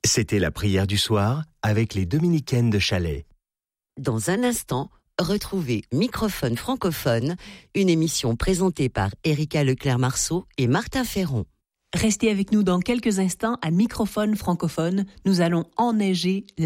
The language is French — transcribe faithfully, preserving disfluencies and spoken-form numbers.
C'était la prière du soir avec les dominicaines de Chalais. Dans un instant, retrouvez Microphone francophone, une émission présentée par Erika Leclerc-Marceau et Martin Ferron. Restez avec nous dans quelques instants à Microphone francophone. Nous allons enneiger